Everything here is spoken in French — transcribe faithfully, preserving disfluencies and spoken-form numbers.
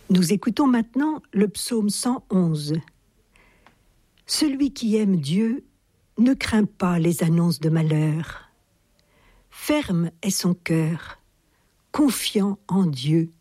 Nous écoutons maintenant le psaume cent onze. Celui qui aime Dieu ne craint pas les annonces de malheur. Ferme est son cœur, confiant en Dieu.